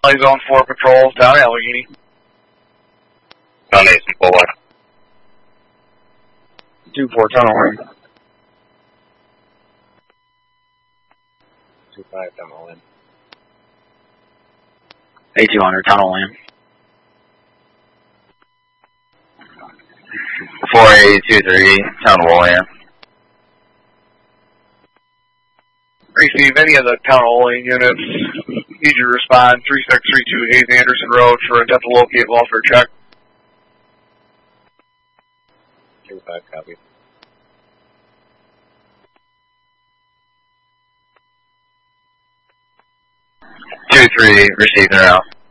Zone 4 patrols down Allegheny. Foundation, full one. 2-4 tunnel lane. 2-5 tunnel in. A200 tunnel lane. 4823 tunnel lane. Receive any of the tunnel lane units. Need you to respond 3632 Hayes Anderson Road for a dental locate welfare check. 2-5 copy. 2-3 received and out.